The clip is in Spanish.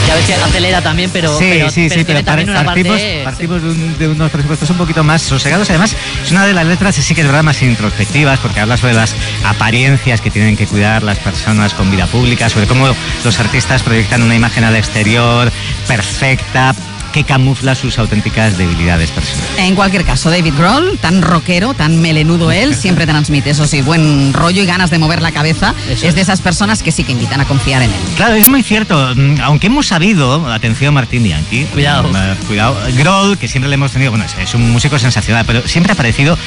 Ya ves que acelera también, pero tiene también una parte... Partimos de unos presupuestos un poquito más sosegados. Además, es una de las letras, sí que es verdad, más introspectivas, porque habla sobre las apariencias que tienen que cuidar las personas con vida pública, sobre cómo los artistas proyectan una imagen al exterior perfecta, que camufla sus auténticas debilidades personales. En cualquier caso, David Grohl, tan rockero, tan melenudo él, siempre transmite, eso sí, buen rollo y ganas de mover la cabeza. Es de esas personas que sí que invitan a confiar en él. Claro, es muy cierto. Aunque hemos sabido, atención Martín Bianchi, cuidado, Grohl, que siempre le hemos tenido, bueno, es un músico sensacional, pero siempre ha parecido